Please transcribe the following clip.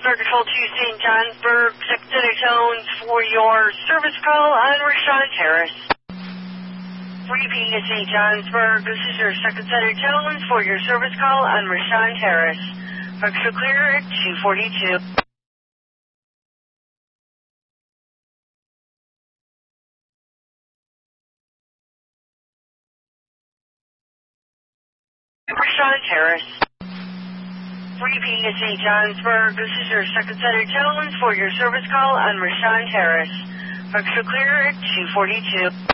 Control 2 St. Johnsburg, Secretary Jones for your service call on Rashawn Terrace. Repeating to St. Johnsburg, this is your Secretary Jones for your service call on Rashawn Terrace. Extra clear at 242. Rashawn Terrace. Repeating to St. Johnsburg, this is your Secretary Jones for your service call on Rashawn Terrace. Extra clear at 242.